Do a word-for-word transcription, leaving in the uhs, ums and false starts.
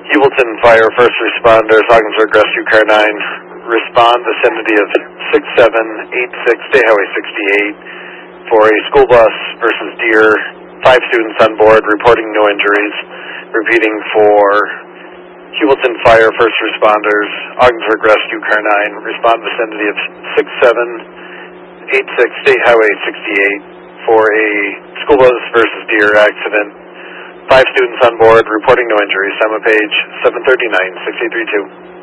Hewelton Fire First Responders, Ogdensburg Rescue Car nine, respond vicinity of six seven eight six State Highway sixty-eight for a school bus versus deer, five students on board, reporting no injuries. Repeating for Hewelton Fire First Responders, Ogdensburg Rescue Car nine, respond vicinity of six seven eight six State Highway sixty-eight for a school bus versus deer accident. Five students on board, reporting no injuries. Simon Page, seven thirty-nine, six eight three two.